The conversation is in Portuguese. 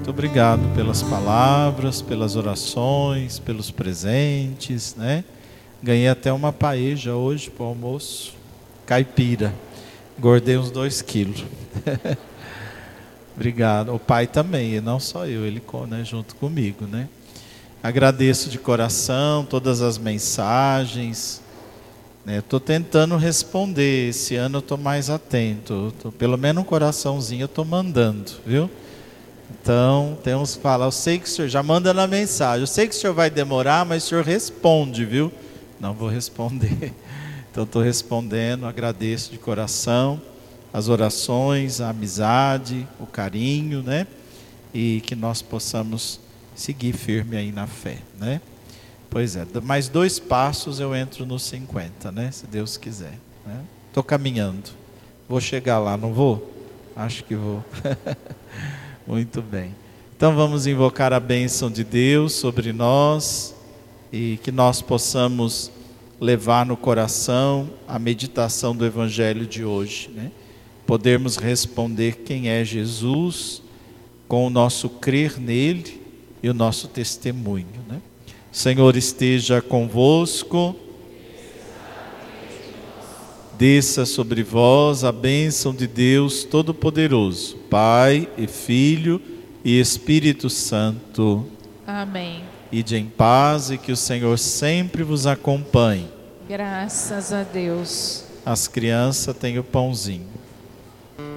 Muito obrigado pelas palavras, pelas orações, pelos presentes, né? Ganhei até uma paeja hoje para o almoço, caipira. Engordei uns 2 quilos. Obrigado. O pai também, e não só eu, ele né, junto comigo, né? Agradeço de coração todas as mensagens. Estou tentando responder. Esse ano eu estou mais atento. Pelo menos um coraçãozinho eu estou mandando, viu? Então, tem uns que falam, eu sei que o senhor já manda na mensagem, eu sei que o senhor vai demorar, mas o senhor responde, viu? Não vou responder. Então, estou respondendo, agradeço de coração as orações, a amizade, o carinho, né? E que nós possamos seguir firme aí na fé, né? Pois é, mais 2 passos eu entro nos 50, né? Se Deus quiser, né? Estou caminhando. Vou chegar lá, não vou? Acho que vou. Muito bem. Então vamos invocar a bênção de Deus sobre nós e que nós possamos levar no coração a meditação do Evangelho de hoje, né? Podermos responder quem é Jesus com o nosso crer nele e o nosso testemunho, né? O Senhor esteja convosco. Desça sobre vós a bênção de Deus Todo-Poderoso, Pai e Filho e Espírito Santo. Amém. Ide em paz e que o Senhor sempre vos acompanhe. Graças a Deus. As crianças têm o pãozinho.